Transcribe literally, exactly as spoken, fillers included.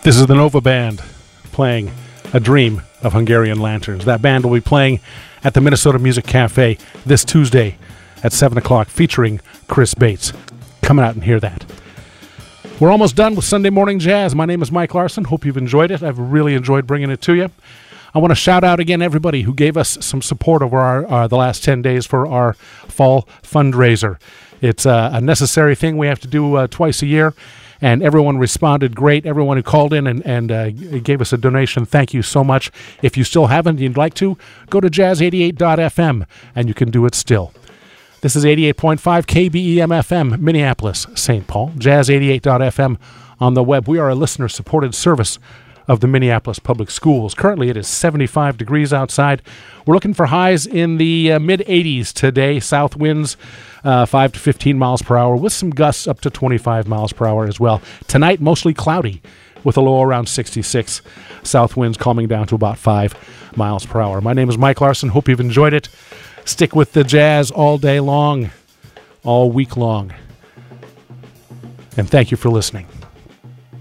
This is the Nova Band playing A Dream of Hungarian Lanterns. That band will be playing at the Minnesota Music Cafe this Tuesday at seven o'clock, featuring Chris Bates. Come out and hear that. We're almost done with Sunday Morning Jazz. My name is Mike Larson. Hope you've enjoyed it. I've really enjoyed bringing it to you. I want to shout out again everybody who gave us some support over our, uh, the last ten days for our fall fundraiser. It's uh, a necessary thing we have to do uh, twice a year, and everyone responded great. Everyone who called in and, and uh, gave us a donation, thank you so much. If you still haven't and you'd like to, go to jazz eighty-eight dot f m, and you can do it still. This is eighty-eight point five K B E M F M, Minneapolis, Saint Paul, jazz eighty-eight dot f m on the web. We are a listener-supported service of the Minneapolis Public Schools. Currently, it is seventy-five degrees outside. We're looking for highs in the uh, mid-eighties today. South winds uh, five to fifteen miles per hour, with some gusts up to twenty-five miles per hour as well. Tonight, mostly cloudy, with a low around sixty-six. South winds calming down to about five miles per hour. My name is Mike Larson. Hope you've enjoyed it. Stick with the jazz all day long, all week long. And thank you for listening.